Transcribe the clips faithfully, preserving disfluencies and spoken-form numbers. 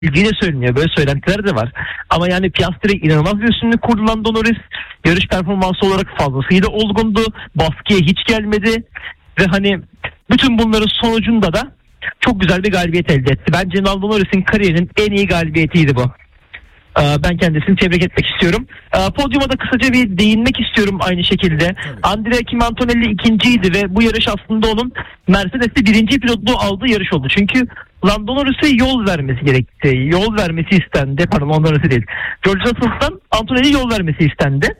ilgili söyleniyor. Böyle söylentiler de var. Ama yani Piastri'ye inanılmaz bir üstünlük kurdu Lando Norris. Yarış performansı olarak fazlasıyla olgundu. Baskıya hiç gelmedi. Ve hani bütün bunların sonucunda da çok güzel bir galibiyet elde etti. Bence Lando Norris'in kariyerinin en iyi galibiyetiydi bu. Ben kendisini tebrik etmek istiyorum. Podyuma da kısaca bir değinmek istiyorum aynı şekilde. Evet. Andrea Kim Antonelli ikinciydi ve bu yarış aslında onun Mercedes'te birinci pilotluğu aldığı yarış oldu. Çünkü Lando Norris'e yol vermesi gerekti. Yol vermesi istendi. Pardon, Lando Norris'e değil. George Russell'dan Antonelli yol vermesi istendi.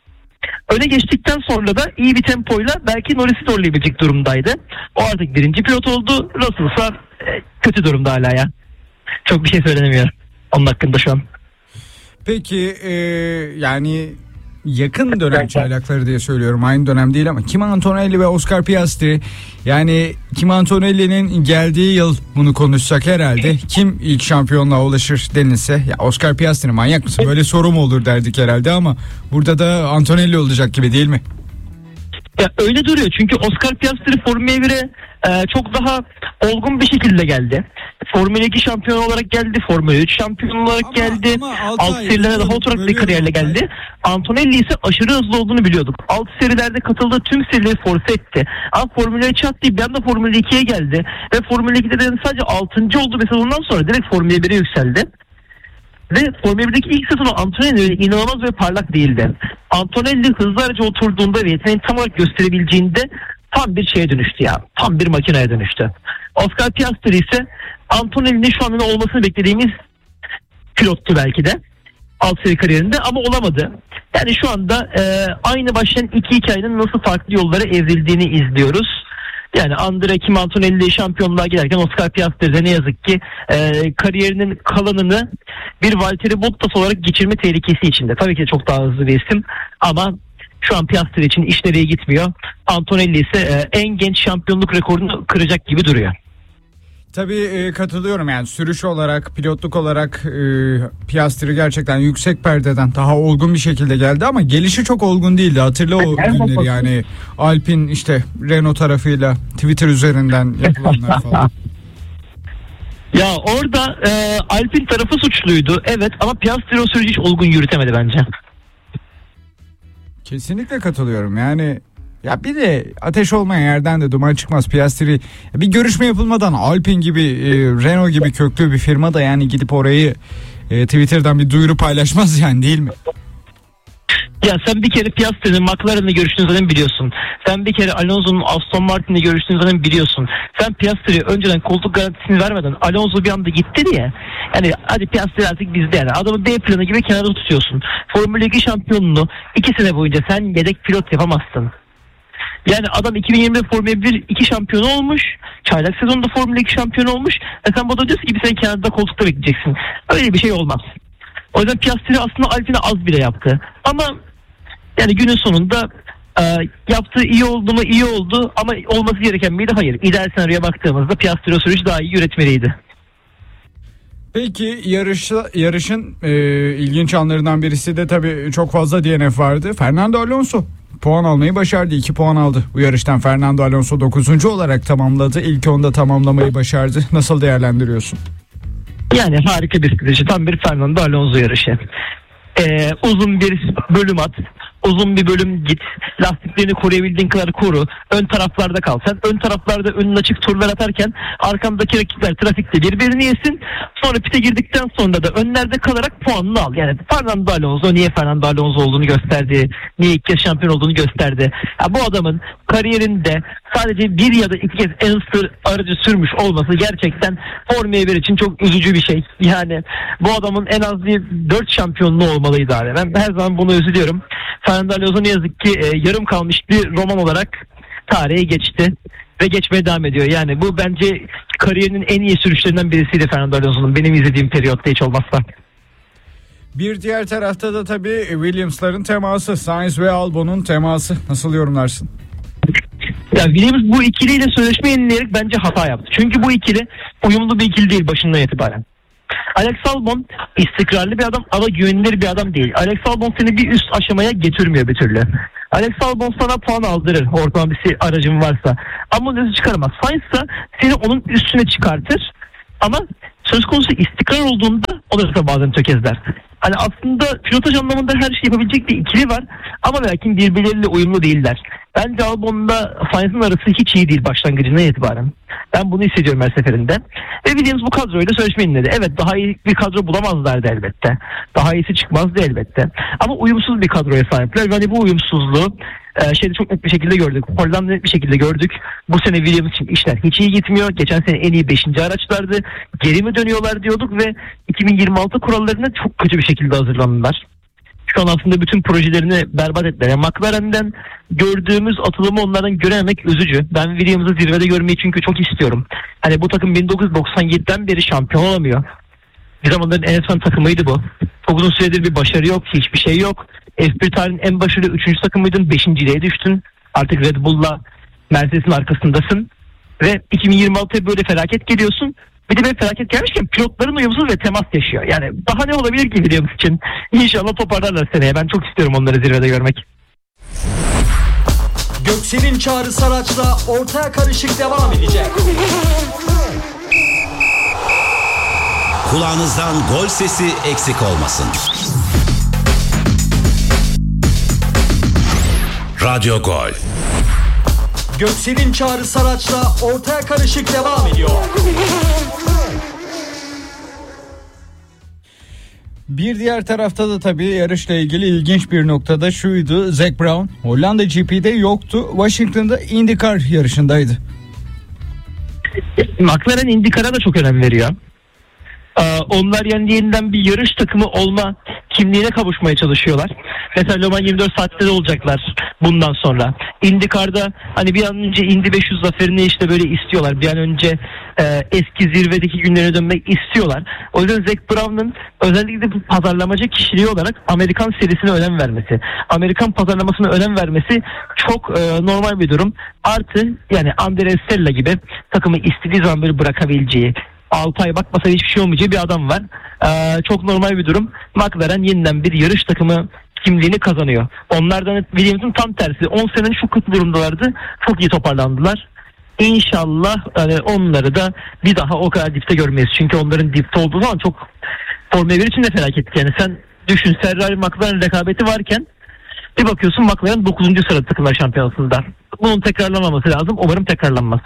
Öne geçtikten sonra da iyi bir tempoyla belki Norris'i zorlayabilecek durumdaydı. O artık birinci pilot oldu. Russell ise kötü durumda hala ya. Çok bir şey söylenemiyor onun hakkında şu an. Peki e, yani yakın dönem çaylakları diye söylüyorum, aynı dönem değil ama Kim Antonelli ve Oscar Piastri, yani Kim Antonelli'nin geldiği yıl bunu konuşsak herhalde kim ilk şampiyonluğa ulaşır denilse ya Oscar Piastri, manyak mısın böyle soru mu olur derdik herhalde, ama burada da Antonelli olacak gibi değil mi? Ya öyle duruyor çünkü Oscar Piastri Formula bire e, çok daha olgun bir şekilde geldi. Formula iki şampiyonu olarak geldi. Formula üç şampiyonu olarak ama, geldi. Ama alt serilere daha oturak bir kariyerle geldi. Antonelli ise aşırı hızlı olduğunu biliyorduk. Alt serilerde katıldığı tüm serileri force etti. Ama Formula üçe attı. Bir anda Formula ikiye geldi. Ve Formula ikide de sadece altıncı oldu ve ondan sonra direkt Formula bire yükseldi. Ve Formula birdeki ilk sezonu Antonelli inanılmaz ve parlak değildi. Antonelli hızlı araca oturduğunda ve yeteneğini tam olarak gösterebileceğinde tam bir şeye dönüştü ya. Tam bir makineye dönüştü. Oscar Piastri ise Antonelli'nin şu anda olmasını beklediğimiz pilottu belki de alt seri kariyerinde ama olamadı. Yani şu anda e, aynı başlayan iki hikayenin nasıl farklı yollara evrildiğini izliyoruz. Yani Andrea Kim Antonelli şampiyonluğa giderken Oscar Piastri de ne yazık ki e, kariyerinin kalanını bir Valtteri Bottas olarak geçirme tehlikesi içinde. Tabii ki de çok daha hızlı bir isim ama şu an Piastri için iş nereye gitmiyor. Antonelli ise e, en genç şampiyonluk rekorunu kıracak gibi duruyor. Tabii e, katılıyorum, yani sürüş olarak, pilotluk olarak e, Piastri gerçekten yüksek perdeden daha olgun bir şekilde geldi ama gelişi çok olgun değildi. Hatırla o günleri, yani Alpine işte Renault tarafıyla Twitter üzerinden yapılanlar falan. Ya orada e, Alpine tarafı suçluydu evet ama Piastri o süreci hiç olgun yürütemedi bence. Kesinlikle katılıyorum yani. Ya bir de ateş olmayan yerden de duman çıkmaz. Piastri bir görüşme yapılmadan Alpine gibi, e, Renault gibi köklü bir firma da yani gidip orayı e, Twitter'dan bir duyuru paylaşmaz yani, değil mi? Ya sen bir kere Piastri'nin McLaren'la görüştüğünü zaten biliyorsun. Sen bir kere Alonso'nun Aston Martin'le görüştüğünü zaten biliyorsun. Sen Piastri'ye önceden koltuk garantisini vermeden Alonso bir anda gitti diye. Yani hadi Piastri artık bizde yani. Adamı B planı gibi kenarda tutuyorsun. Formula iki şampiyonunu iki sene boyunca sen yedek pilot yapamazsın. Yani adam iki bin yirmide Formula bir iki şampiyonu olmuş. Çaylak sezonunda Formula iki şampiyonu olmuş. E sen bana diyorsun ki bir sene kenarda koltukta bekleyeceksin. Öyle bir şey olmaz. O yüzden Piastri aslında Alpine'e az bile yaptı. Ama yani günün sonunda e, yaptığı iyi oldu mu iyi oldu ama olması gereken miydi? Hayır. İdeal senaryoya baktığımızda Piastri o süreci daha iyi yönetmeliydi. Peki yarışta, yarışın e, ilginç anlarından birisi de tabii çok fazla D N F vardı. Fernando Alonso puan almayı başardı. iki puan aldı bu yarıştan. Fernando Alonso dokuzuncu olarak tamamladı. İlk onda tamamlamayı başardı. Nasıl değerlendiriyorsun? Yani harika bir strateji. Tam bir Fernando Alonso yarışı. Ee, uzun bir bölüm at. Uzun bir bölüm git. Lastiklerini koruyabildiğin kadar koru. Ön taraflarda kal. Sen ön taraflarda önün açık turlar atarken arkandaki rakipler trafikte birbirini yesin. Sonra pite girdikten sonra da önlerde kalarak puanını al. Yani Fernando Alonso niye Fernando Alonso olduğunu gösterdi. Niye ilk kez şampiyon olduğunu gösterdi. Ya bu adamın kariyerinde sadece bir ya da iki kez en hızlı aracı sürmüş olması gerçekten Formula bir için çok üzücü bir şey. Yani bu adamın en az bir dört şampiyonluğu olmalıydı abi. Ben her zaman bunu üzülüyorum. Fernando Alonso ne yazık ki e, yarım kalmış bir roman olarak tarihe geçti ve geçmeye devam ediyor. Yani bu bence kariyerinin en iyi sürüşlerinden birisiydi Fernando Alonso'nun benim izlediğim periyotta hiç olmazsa. Bir diğer tarafta da tabii Williams'ların teması, Sainz ve Albon'un teması. Nasıl yorumlarsın? Ya Williams bu ikiliyle sözleşme yenileyerek bence hata yaptı. Çünkü bu ikili uyumlu bir ikili değil başından itibaren. Alex Albon istikrarlı bir adam ama güvenilir bir adam değil. Alex Albon seni bir üst aşamaya getirmiyor bir türlü. Alex Albon sana puan aldırır ortalama bir aracın varsa. Ama onu çıkaramaz. Sainz ise seni onun üstüne çıkartır. Ama söz konusu istikrar olduğunda o da bazen tökezler. Hani aslında pilotaj anlamında her şey yapabilecek bir ikili var ama belki birbirleriyle uyumlu değiller. Bence Albon'la Sainz'ın arası hiç iyi değil başlangıcından itibaren. Ben bunu hissediyorum her seferinde. Ve Williams bu kadroyla sözleşme yeniledi. Evet, daha iyi bir kadro bulamazlardı elbette. Daha iyisi çıkmazdı elbette. Ama uyumsuz bir kadroya sahipler. Ve hani bu uyumsuzluğu e, şeyde çok net bir şekilde gördük. Hollanda'da net bir şekilde gördük. Bu sene Williams için işler hiç iyi gitmiyor. Geçen sene en iyi beşinci araçlardı. Geri mi dönüyorlar diyorduk ve iki bin yirmi altı kurallarına çok kötü bir şekilde hazırlandılar. Şu an aslında bütün projelerini berbat ettiler. Yani McLaren'den gördüğümüz atılımı onlardan görememek üzücü. Ben Williams'ı zirvede görmeyi çünkü çok istiyorum. Hani bu takım bin dokuz yüz doksan yediden beri şampiyon olamıyor. Bir zamanların en efsane takımıydı bu. Çok uzun süredir bir başarı yok, hiçbir şey yok. F bir tarihin en başarılı üçüncü takımıydın, beşinciliğe düştün. Artık Red Bull'la Mercedes'in arkasındasın. Ve iki bin yirmi altıya böyle felaket geliyorsun. Bir de böyle felaket gelmişken pilotların uyumsuz ve temas yaşıyor. Yani daha ne olabilir ki Williams için? İnşallah toparlarlar seneye. Ben çok istiyorum onları zirvede görmek. Göksel'in Çağrı Saraç'la ortaya karışık devam edecek. Kulağınızdan gol sesi eksik olmasın. Radyo Gol. Göksel'in Çağrı Saraç'la ortaya karışık devam ediyor. Bir diğer tarafta da tabii yarışla ilgili ilginç bir noktada şuydu. Zac Brown Hollanda G P'de yoktu. Washington'da IndyCar yarışındaydı. McLaren IndyCar'a da çok önem veriyor. Ee, onlar yani yeniden bir yarış takımı olma kimliğine kavuşmaya çalışıyorlar. Mesela Le Mans yirmi dört saatte de olacaklar bundan sonra. IndyCar'da hani bir an önce Indy beş yüz zaferini işte böyle istiyorlar. Bir an önce e, eski zirvedeki günlerine dönmek istiyorlar. O yüzden Zac Brown'un özellikle bu pazarlamacı kişiliği olarak Amerikan serisine önem vermesi, Amerikan pazarlamasına önem vermesi çok e, normal bir durum. Artı yani Andrea Stella gibi takımı istediği zaman böyle bırakabileceği, altı ay bakmasa hiçbir şey olmayacağı bir adam var. Ee, çok normal bir durum. McLaren yeniden bir yarış takımı kimliğini kazanıyor. Onlardan Williams'ın tam tersi. on senenin şu kötü durumdalardı. Çok iyi toparlandılar. İnşallah yani onları da bir daha o kadar dipte görmeyiz. Çünkü onların dipte olduğu zaman çok Formula bir için de felaket. Yani sen düşün, Ferrari McLaren rekabeti varken bir bakıyorsun McLaren dokuzuncu sırada takımlar şampiyonasında. Bunun tekrarlanmaması lazım. Umarım tekrarlanmaz.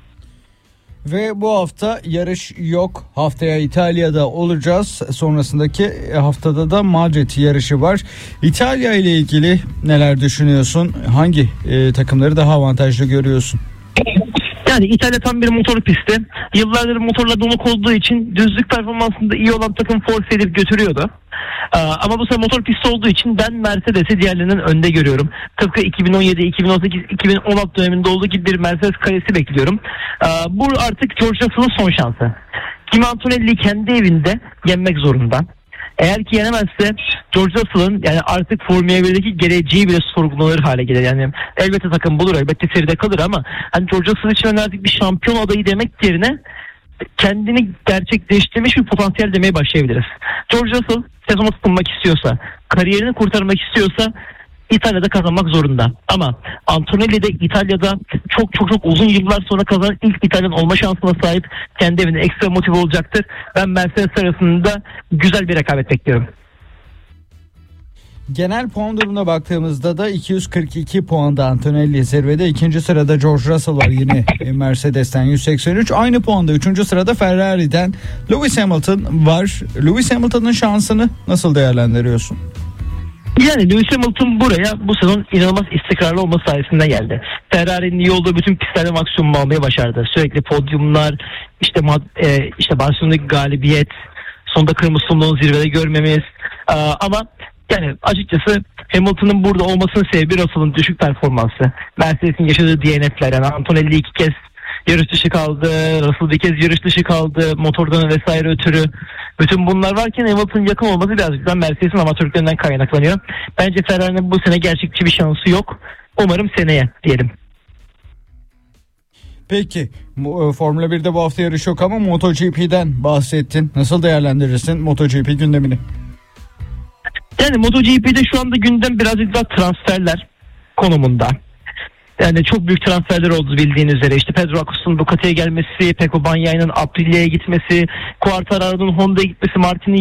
Ve bu hafta yarış yok. Haftaya İtalya'da olacağız. Sonrasındaki haftada da Madrid yarışı var. İtalya ile ilgili neler düşünüyorsun? Hangi e, takımları daha avantajlı görüyorsun? Yani İtalya tam bir motor pisti. Yıllardır motorla donuk olduğu için düzlük performansında iyi olan takım force edip götürüyordu. Ee, ama bu sefer motor pisti olduğu için ben Mercedes'i diğerlerinden önde görüyorum. Tıpkı iki bin on yedi, iki bin on sekiz, iki bin on altı döneminde olduğu gibi bir Mercedes kalesi bekliyorum. Ee, bu artık George Russell'ın son şansı. Kimi Antonelli kendi evinde yenmek zorunda. Eğer ki yenemezse George Russell'ın yani artık Formula birdeki geleceği bile sorgulanır hale gelir. Yani elbette takım bulur, elbette seride kalır ama hani George Russell için artık bir şampiyon adayı demek yerine kendini gerçekleştirmiş bir potansiyel demeye başlayabiliriz. George Russell sezona tutunmak istiyorsa, kariyerini kurtarmak istiyorsa İtalya'da kazanmak zorunda. Ama Antonelli de İtalya'da çok çok çok uzun yıllar sonra kazanan ilk İtalyan olma şansına sahip, kendi evine ekstra motive olacaktır. Ben Mercedes arasında güzel bir rekabet bekliyorum. Genel puan durumuna baktığımızda da iki yüz kırk iki puanda Antonelli zirvede. İkinci sırada George Russell var yine Mercedes'ten yüz seksen üç. Aynı puanda üçüncü sırada Ferrari'den Lewis Hamilton var. Lewis Hamilton'ın şansını nasıl değerlendiriyorsun? Yani Lewis Hamilton buraya bu sezon inanılmaz istikrarlı olması sayesinde geldi. Ferrari'nin iyi olduğu bütün pistlerde maksimum almayı başardı. Sürekli podyumlar, işte e, işte Barcelona'daki galibiyet, sonunda kırmızı somluğunu zirvede görmemiz. Ee, ama yani açıkçası Hamilton'ın burada olmasının sebebi Russell'ın düşük performansı. Mercedes'in yaşadığı D N F'ler. Yani Antonelli iki kez yarış dışı kaldı, Russell bir kez yarış dışı kaldı, motordan vesaire ötürü. Bütün bunlar varken Hamilton'ın yakın olması birazcık daha Mercedes'in amatörlüklerinden kaynaklanıyor. Bence Ferrari'nin bu sene gerçekçi bir şansı yok. Umarım seneye diyelim. Peki Formula birde bu hafta yarış yok ama MotoGP'den bahsettin. Nasıl değerlendirirsin MotoGP gündemini? Yani MotoGP'de şu anda gündem birazcık daha transferler konumunda. Yani çok büyük transferler oldu bildiğin üzere. İşte Pedro Acos'un Ducati'ye gelmesi, Pecco Bagnaia'nın Aprilia'ya gitmesi, Quartararo'nun Honda'ya gitmesi, Martin'in